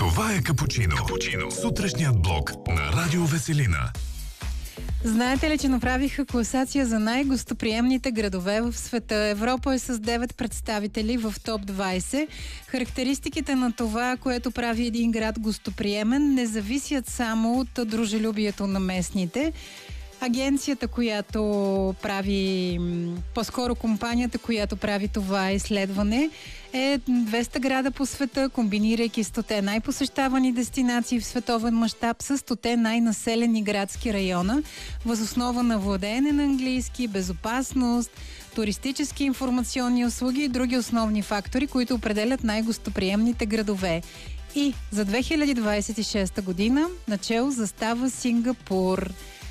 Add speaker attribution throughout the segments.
Speaker 1: Това е Капучино. Сутрешният блок на Радио Веселина.
Speaker 2: Знаете ли, че направиха класация за най-гостоприемните градове в света? Европа е с 9 представители в топ 20. Характеристиките на това, което прави един град гостоприемен, не зависят само от дружелюбието на местните. Агенцията, която прави, по-скоро компанията, която прави това изследване, е 200 града по света, комбинирайки 100 най-посещавани дестинации в световен мащаб с 100 най-населени градски района, въз основа на владеене на английски, безопасност, туристически информационни услуги и други основни фактори, които определят най-гостоприемните градове. И за 2026 година начело застава Сингапур.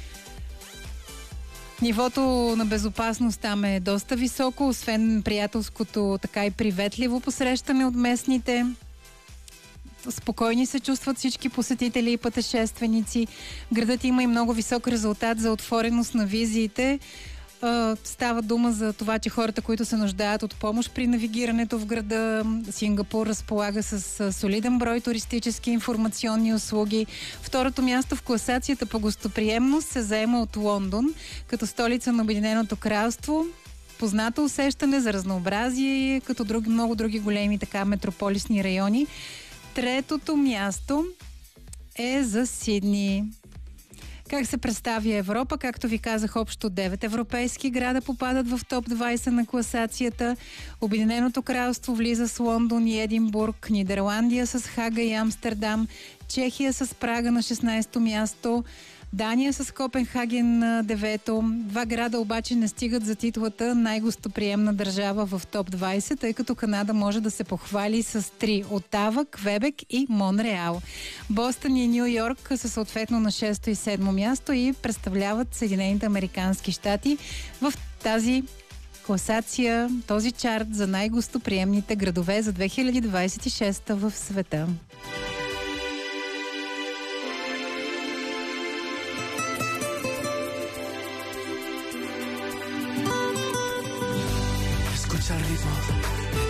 Speaker 2: Нивото на безопасност там е доста високо, освен приятелското, така и приветливо посрещане от местните. Спокойни се чувстват всички посетители и пътешественици. Градът има и много висок резултат за отвореност на визиите. Става дума за това, че хората, които се нуждаят от помощ при навигирането в града, Сингапур разполага с солиден брой туристически информационни услуги. Второто място в класацията по гостоприемност се заема от Лондон, като столица на Обединеното кралство. Познато усещане за разнообразие, като много други големи така метрополисни райони. Третото място е за Сидни. Как се представя Европа? Както ви казах, общо 9 европейски града попадат в топ 20 на класацията. Обединеното кралство влиза с Лондон и Единбург, Нидерландия с Хага и Амстердам, Чехия с Прага на 16-то място, Дания с Копенхаген на 9-то. Два града обаче не стигат за титлата най-гостоприемна държава в топ 20, тъй като Канада може да се похвали с 3: Отава, Квебек и Монреал. Бостън и Ню Йорк са съответно на 6-то и 7-мо място и представляват Съединените американски щати в тази класация, този чарт за най-гостоприемните градове за 2026 в света.
Speaker 3: Al ritmo